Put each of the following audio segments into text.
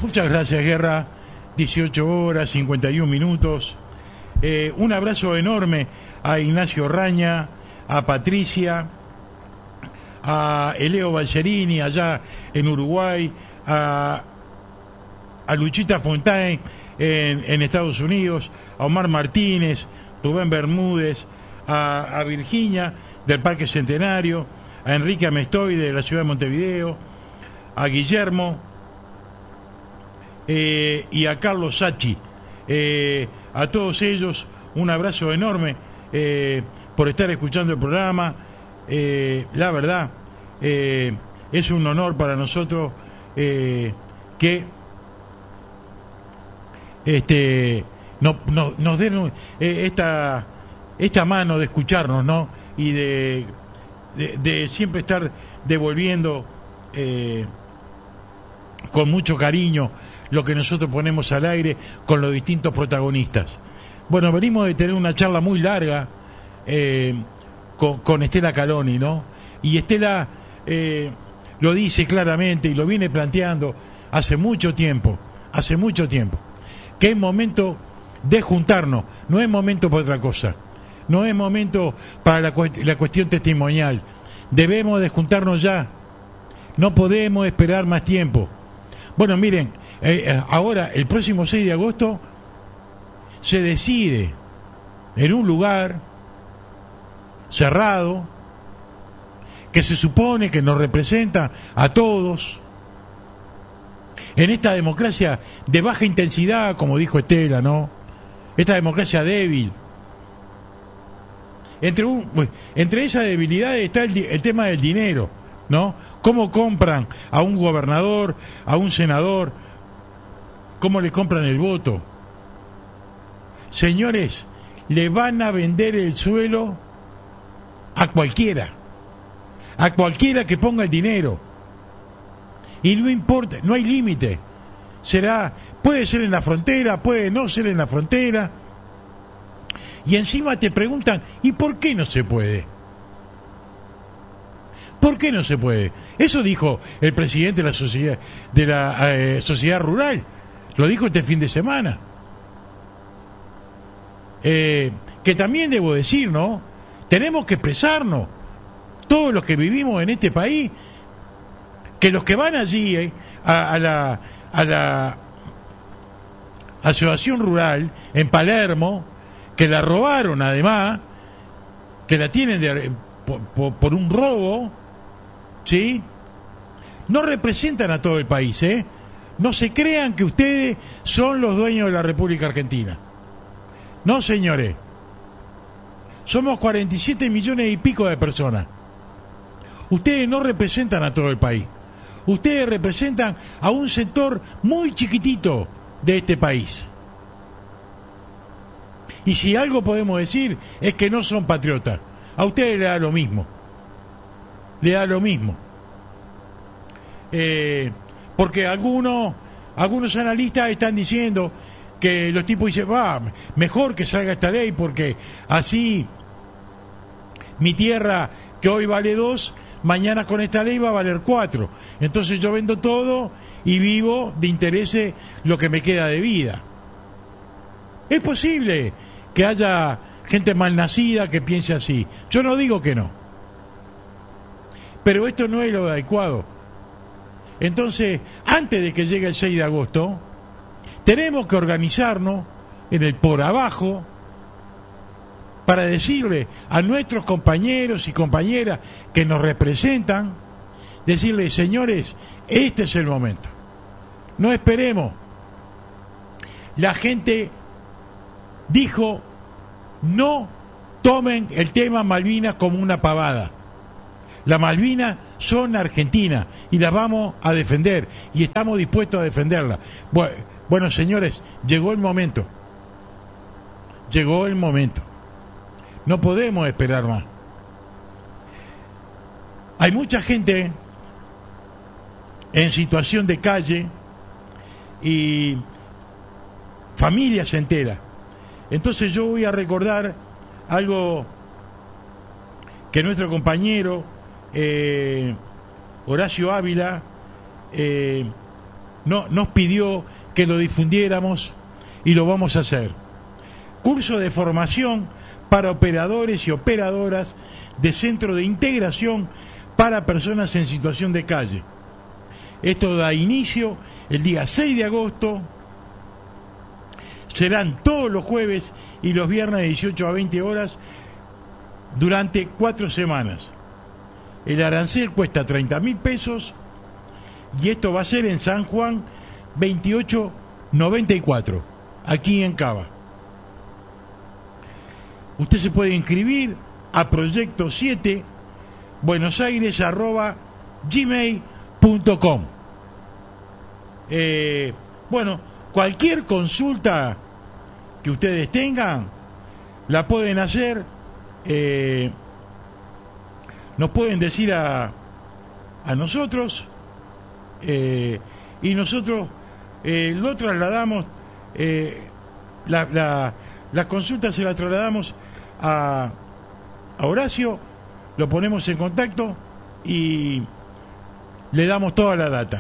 Muchas gracias, Guerra. 18 horas, 51 minutos. Un abrazo enorme a Ignacio Raña, a Patricia, a Eleo Balcerini allá en Uruguay, a Luchita Fontaine en Estados Unidos, a Omar Martínez, Rubén Bermúdez, a Virginia del Parque Centenario, a Enrique Amestoy de la ciudad de Montevideo, a Guillermo y a Carlos Sachi. A todos ellos un abrazo enorme por estar escuchando el programa. La verdad, es un honor para nosotros que nos den esta mano de escucharnos, ¿no? Y de siempre estar devolviendo con mucho cariño lo que nosotros ponemos al aire con los distintos protagonistas. Bueno, venimos de tener una charla muy larga con Estela Caloni, ¿no? Y Estela lo dice claramente y lo viene planteando hace mucho tiempo, que es momento de juntarnos, no es momento para otra cosa, no es momento para la cuestión testimonial, debemos de juntarnos ya, no podemos esperar más tiempo. Bueno, miren, ahora el próximo 6 de agosto se decide en un lugar cerrado que se supone que nos representa a todos en esta democracia de baja intensidad, como dijo Estela, ¿no? Esta democracia débil. Entre esas debilidades está el tema del dinero, ¿no? Cómo compran a un gobernador, a un senador, cómo le compran el voto. Señores, le van a vender el suelo a cualquiera que ponga el dinero. Y no importa, no hay límite. Puede ser en la frontera, puede no ser en la frontera. Y encima te preguntan, ¿y por qué no se puede? ¿Por qué no se puede? Eso dijo el presidente de la sociedad rural. Lo dijo este fin de semana. Que también debo decir, ¿no? Tenemos que expresarnos, todos los que vivimos en este país, que los que van allí a la asociación rural en Palermo, que la robaron además, que la tienen por un robo, ¿sí? No representan a todo el país, ¿eh? No se crean que ustedes son los dueños de la República Argentina. No, señores. Somos 47 millones y pico de personas. Ustedes no representan a todo el país. Ustedes representan a un sector muy chiquitito de este país. Y si algo podemos decir es que no son patriotas. A ustedes les da lo mismo. Le da lo mismo. Porque algunos analistas están diciendo que los tipos dicen, mejor que salga esta ley porque así mi tierra que hoy vale 2, mañana con esta ley va a valer 4. Entonces yo vendo todo y vivo de intereses lo que me queda de vida. Es posible que haya gente malnacida que piense así. Yo no digo que no. Pero esto no es lo adecuado. Entonces, antes de que llegue el 6 de agosto, tenemos que organizarnos en el por abajo para decirle a nuestros compañeros y compañeras que nos representan, decirles, señores, este es el momento. No esperemos. La gente dijo, no tomen el tema Malvinas como una pavada. Las Malvinas son Argentina y las vamos a defender y estamos dispuestos a defenderlas. Bueno, señores, llegó el momento. Llegó el momento. No podemos esperar más. Hay mucha gente en situación de calle y familias enteras. Entonces yo voy a recordar algo que nuestro compañero Horacio Ávila nos pidió que lo difundiéramos y lo vamos a hacer. Curso de formación para operadores y operadoras de centro de integración para personas en situación de calle. Esto da inicio el día 6 de agosto. Serán todos los jueves y los viernes de 18 a 20 horas durante 4 semanas. El arancel cuesta 30.000 pesos y esto va a ser en San Juan 2894, aquí en Cava. Usted se puede inscribir a Proyecto 7 buenosaires@gmail.com. Bueno, cualquier consulta que ustedes tengan la pueden hacer, nos pueden decir a nosotros, y nosotros lo trasladamos, la consulta se la trasladamos a Horacio, lo ponemos en contacto y le damos toda la data.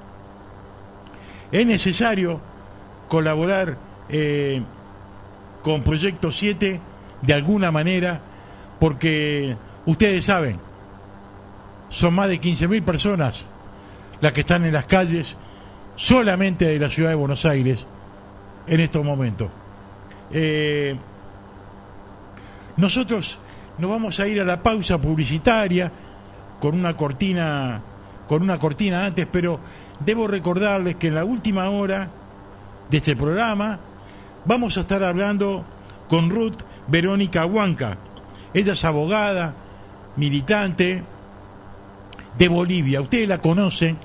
Es necesario colaborar con Proyecto 7 de alguna manera, porque ustedes saben, son más de 15.000 personas las que están en las calles solamente de la ciudad de Buenos Aires en estos momentos. Nosotros nos vamos a ir a la pausa publicitaria con una cortina antes, pero debo recordarles que en la última hora de este programa vamos a estar hablando con Ruth Verónica Huanca. Ella es abogada, militante de Bolivia. Ustedes la conocen.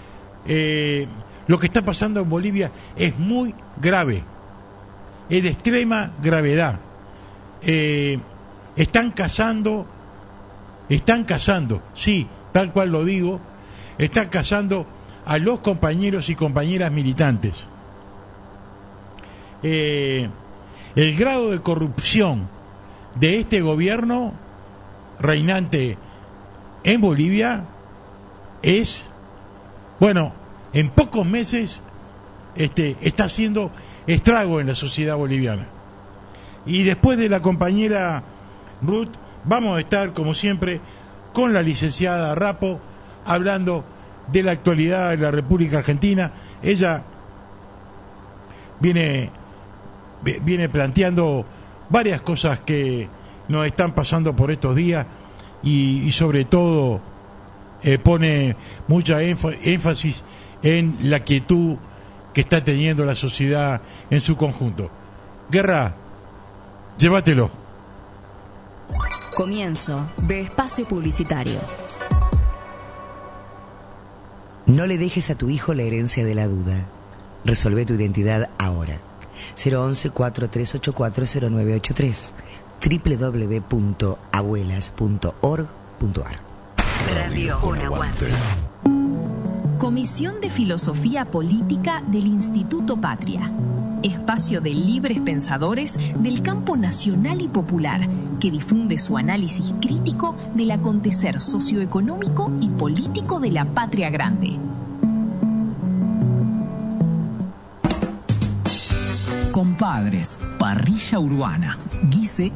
Lo que está pasando en Bolivia es muy grave, es de extrema gravedad. Están cazando, sí, tal cual lo digo, están cazando a los compañeros y compañeras militantes. El grado de corrupción de este gobierno reinante en Bolivia es, bueno, en pocos meses está haciendo estrago en la sociedad boliviana. Y después de la compañera Ruth, vamos a estar, como siempre, con la licenciada Rapo, hablando de la actualidad de la República Argentina. Ella viene planteando varias cosas que nos están pasando por estos días y sobre todo pone mucha énfasis en la quietud que está teniendo la sociedad en su conjunto. Guerra, llévatelo. Comienzo de espacio publicitario. No le dejes a tu hijo la herencia de la duda. Resolvé tu identidad ahora. 011-4384-0983 www.abuelas.org.ar. Radio Un Aguante. Comisión de Filosofía Política del Instituto Patria. Espacio de libres pensadores del campo nacional y popular que difunde su análisis crítico del acontecer socioeconómico y político de la patria grande. Compadres, parrilla urbana, Guise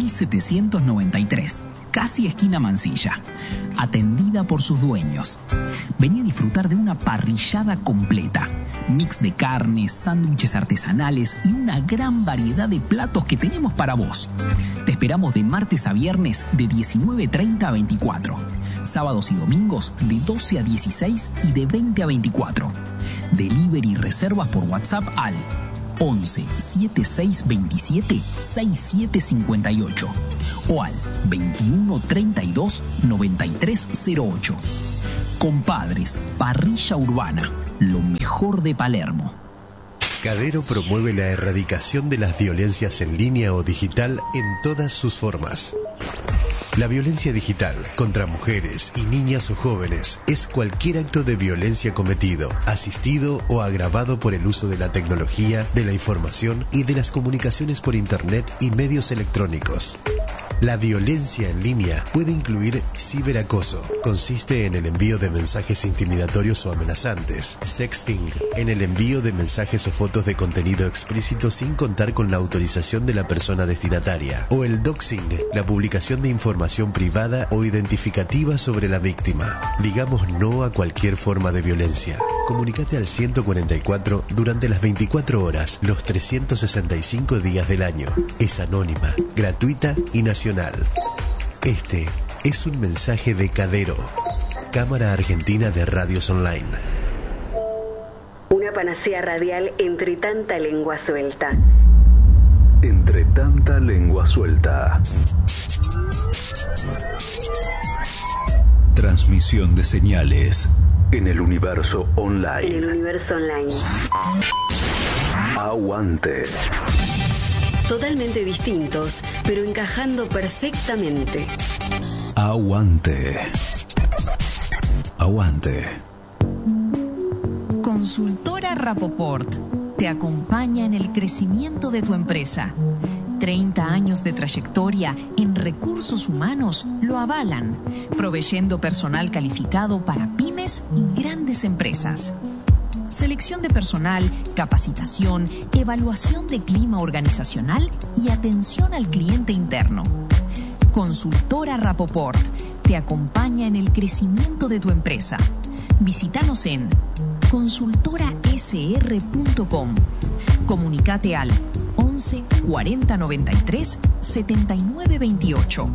1793, casi esquina Mansilla, atendida por sus dueños. Vení a disfrutar de una parrillada completa, mix de carnes, sándwiches artesanales y una gran variedad de platos que tenemos para vos. Te esperamos de martes a viernes de 19:30 a 24, sábados y domingos de 12 a 16 y de 20 a 24. Delivery y reservas por WhatsApp al 11 7627 6758 o al 21 32 9308. Compadres, parrilla urbana, lo mejor de Palermo. Cadero promueve la erradicación de las violencias en línea o digital en todas sus formas. La violencia digital contra mujeres y niñas o jóvenes es cualquier acto de violencia cometido, asistido o agravado por el uso de la tecnología, de la información y de las comunicaciones por Internet y medios electrónicos. La violencia en línea puede incluir ciberacoso. Consiste en el envío de mensajes intimidatorios o amenazantes. Sexting, en el envío de mensajes o fotos de contenido explícito sin contar con la autorización de la persona destinataria. O el doxing, la publicación de información privada o identificativa sobre la víctima. Digamos no a cualquier forma de violencia. Comunícate al 144 durante las 24 horas, los 365 días del año. Es anónima, gratuita y nacional. Este es un mensaje de Cadero, Cámara Argentina de Radios Online. Una panacea radial entre tanta lengua suelta. Entre tanta lengua suelta. Transmisión de señales en el universo online. En el universo online. Aguante. Totalmente distintos, pero encajando perfectamente. Aguante. Aguante. Consultora Rapoport te acompaña en el crecimiento de tu empresa. 30 años de trayectoria en recursos humanos lo avalan, proveyendo personal calificado para pymes y grandes empresas. Selección de personal, capacitación, evaluación de clima organizacional y atención al cliente interno. Consultora Rapoport te acompaña en el crecimiento de tu empresa. Visítanos en consultorasr.com. Comunicate al 11 40 93 79 28.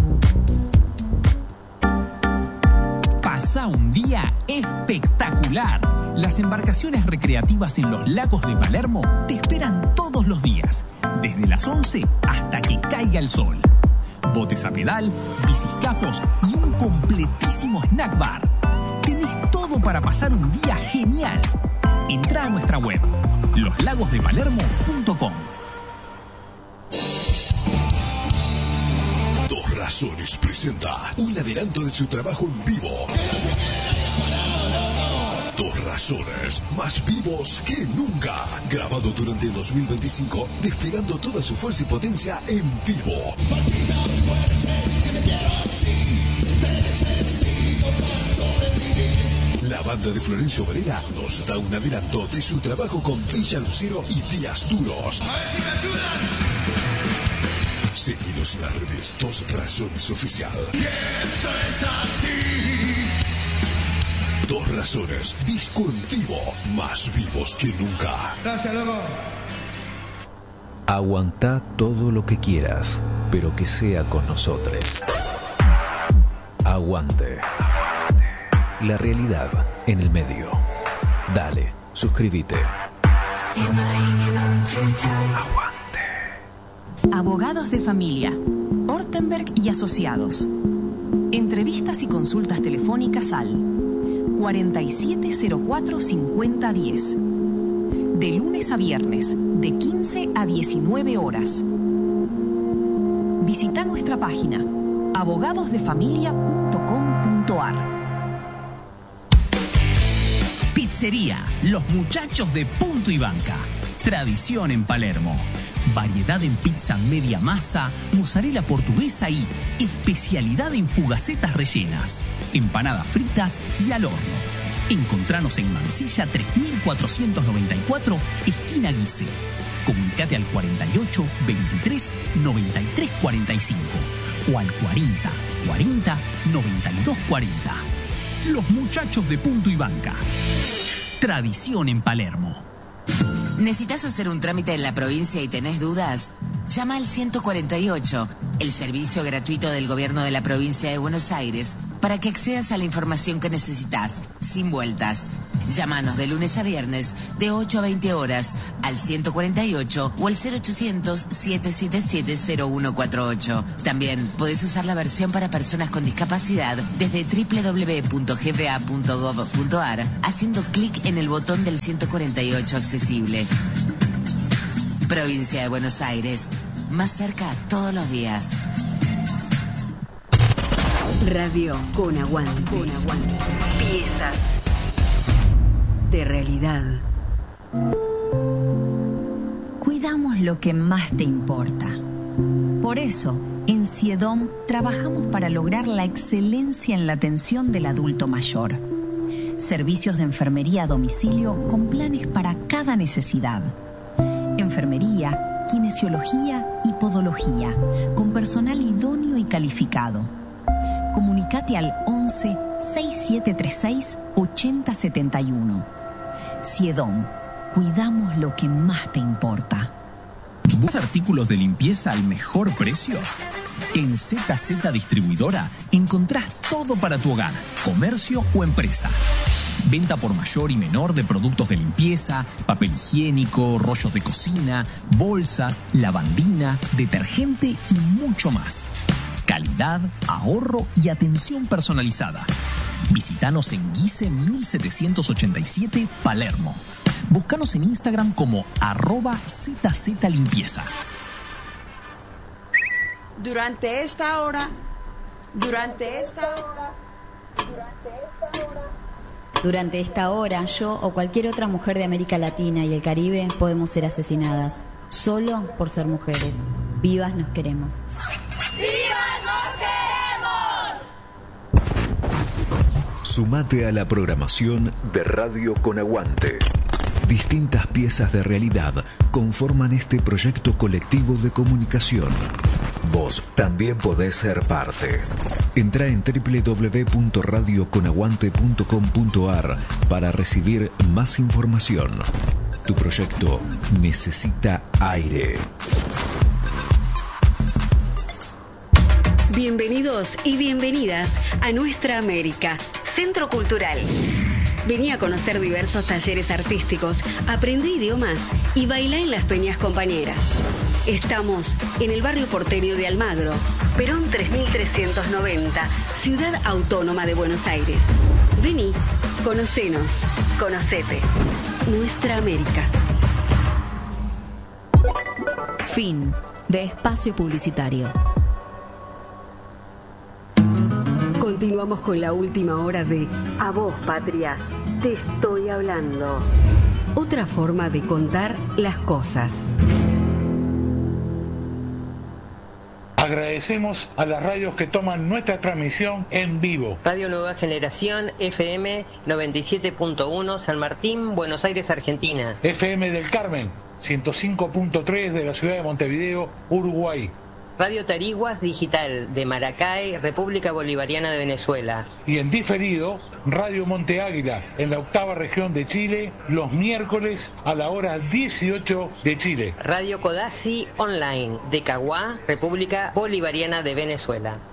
Pasa un día espectacular. Las embarcaciones recreativas en los lagos de Palermo te esperan todos los días, desde las 11 hasta que caiga el sol. Botes a pedal, biciscafos y un completísimo snack bar. Tenés todo para pasar un día genial. Entrá a nuestra web, loslagosdepalermo.com. Dos Razones presenta un adelanto de su trabajo en vivo. Dos Razones, más vivos que nunca. Grabado durante el 2025, desplegando toda su fuerza y potencia en vivo. La banda de Florencio Varela nos da un adelanto de su trabajo con Villa Lucero y Díaz Duros. A ver si me ayudan. Seguidos en las redes, Dos Razones Oficial. Y eso es así. Dos Razones, disco en vivo, más vivos que nunca. Gracias, loco. Aguantá todo lo que quieras, pero que sea con nosotros. Aguante. La realidad en el medio. Dale, suscríbete. Aguante. Abogados de familia, Ortenberg y Asociados. Entrevistas y consultas telefónicas al 4704-5010. De lunes a viernes, de 15 a 19 horas. Visita nuestra página abogadosdefamilia.com.ar. Pizzería Los Muchachos de Punto y Banca. Tradición en Palermo. Variedad en pizza media masa, mozzarella portuguesa y especialidad en fugacetas rellenas, empanadas fritas y al horno. Encontranos en Mansilla 3494, esquina Guise. Comunicate al 48 23 93 45 o al 40 40 92 40. Los Muchachos de Punto y Banca. Tradición en Palermo. ¿Necesitas hacer un trámite en la provincia y tenés dudas? Llama al 148, el servicio gratuito del gobierno de la provincia de Buenos Aires, para que accedas a la información que necesitas, sin vueltas. Llámanos de lunes a viernes, de 8 a 20 horas, al 148 o al 0800-777-0148. También podés usar la versión para personas con discapacidad desde www.gba.gov.ar, haciendo clic en el botón del 148 accesible. Provincia de Buenos Aires, más cerca todos los días. Radio con aguante. Con aguante. Piezas de realidad. Cuidamos lo que más te importa. Por eso, En CIEDOM trabajamos para lograr la excelencia en la atención del adulto mayor. Servicios de enfermería a domicilio con planes para cada necesidad. Enfermería, kinesiología y podología, con personal idóneo y calificado. Comunicate al 11 6736 8071. CIEDOM, cuidamos lo que más te importa. ¿Buscas artículos de limpieza al mejor precio? En ZZ Distribuidora encontrás todo para tu hogar, comercio o empresa. Venta por mayor y menor de productos de limpieza, papel higiénico, rollos de cocina, bolsas, lavandina, detergente y mucho más. Calidad, ahorro y atención personalizada. Visítanos en Guise 1787, Palermo. Búscanos en Instagram como @ZZLimpieza. Durante esta hora, yo o cualquier otra mujer de América Latina y el Caribe podemos ser asesinadas, solo por ser mujeres. Vivas nos queremos. ¡Vivas nos queremos! Sumate a la programación de Radio Con Aguante. Distintas piezas de realidad conforman este proyecto colectivo de comunicación. Vos también podés ser parte. Entrá en www.radioconaguante.com.ar para recibir más información. Tu proyecto necesita aire. Bienvenidos y bienvenidas a Nuestra América, Centro Cultural. Vení a conocer diversos talleres artísticos, aprendí idiomas y bailá en las peñas compañeras. Estamos en el barrio porteño de Almagro, Perón 3390, Ciudad Autónoma de Buenos Aires. Vení, conocenos, conocete. Nuestra América. Fin de espacio publicitario. Continuamos con la última hora de A Vos, Patria, te estoy hablando. Otra forma de contar las cosas. Agradecemos a las radios que toman nuestra transmisión en vivo. Radio Nueva Generación, FM 97.1, San Martín, Buenos Aires, Argentina. FM del Carmen, 105.3 de la ciudad de Montevideo, Uruguay. Radio Tariguas Digital de Maracay, República Bolivariana de Venezuela. Y en diferido, Radio Monte Águila, en la 8ª región de Chile, los miércoles a la hora 18 de Chile. Radio Codazzi Online de Caguá, República Bolivariana de Venezuela.